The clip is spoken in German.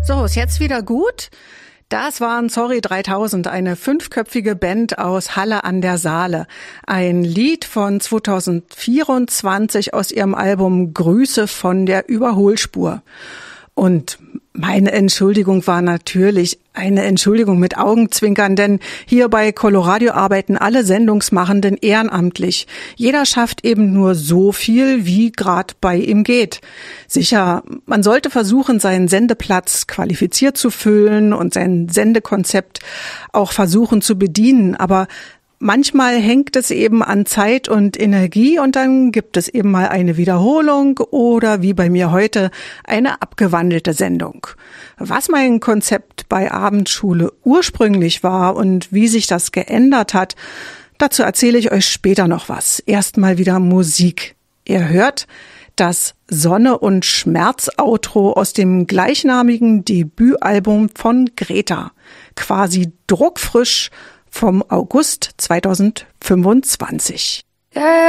So, ist jetzt wieder gut? Das waren Sorry 3000, eine 5-köpfige Band aus Halle an der Saale. Ein Lied von 2024 aus ihrem Album Grüße von der Überholspur. Und meine Entschuldigung war natürlich eine Entschuldigung mit Augenzwinkern, denn hier bei Coloradio arbeiten alle Sendungsmachenden ehrenamtlich. Jeder schafft eben nur so viel, wie gerade bei ihm geht. Sicher, man sollte versuchen, seinen Sendeplatz qualifiziert zu füllen und sein Sendekonzept auch versuchen zu bedienen, aber manchmal hängt es eben an Zeit und Energie und dann gibt es eben mal eine Wiederholung oder wie bei mir heute eine abgewandelte Sendung. Was mein Konzept bei Abendschule ursprünglich war und wie sich das geändert hat, dazu erzähle ich euch später noch was. Erstmal wieder Musik. Ihr hört das Sonne und Schmerz-Outro aus dem gleichnamigen Debütalbum von Greta. Quasi druckfrisch vom August 2025.